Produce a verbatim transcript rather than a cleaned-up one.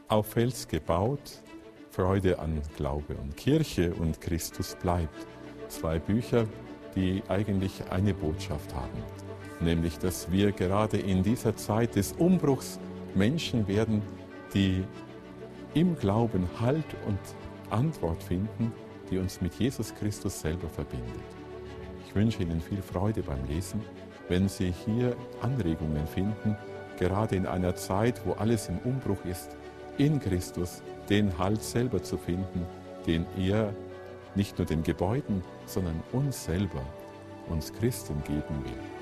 Auf Fels gebaut, Freude an Glaube und Kirche und Christus bleibt. Zwei Bücher, die eigentlich eine Botschaft haben, nämlich, dass wir gerade in dieser Zeit des Umbruchs Menschen werden, die im Glauben Halt und Antwort finden, die uns mit Jesus Christus selber verbindet. Ich wünsche Ihnen viel Freude beim Lesen, wenn Sie hier Anregungen finden, gerade in einer Zeit, wo alles im Umbruch ist, in Christus den Halt selber zu finden, den er nicht nur den Gebäuden, sondern uns selber, uns Christen geben will.